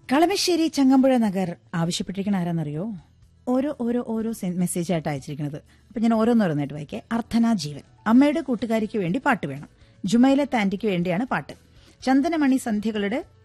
കളമശ്ശേരി ചങ്ങമ്പുഴ നഗർ ആവശ്യപ്പെട്ടിരിക്കണ ആരാന്നറിയോ? ഓരോ മെസ്സേജ് ആയിട്ട് അയച്ചിരിക്കുന്നത്. അപ്പൊ ഞാൻ ഓരോന്നോരോന്നായിട്ട് വായിക്കേ. അർത്ഥന ജീവൻ, അമ്മയുടെ കൂട്ടുകാരിക്ക് വേണ്ടി പാട്ട് വേണം. ജുമൈലത്ത് ആന്റിക്ക് വേണ്ടിയാണ് പാട്ട്. ചന്ദനമണി സന്ധ്യകളുടെ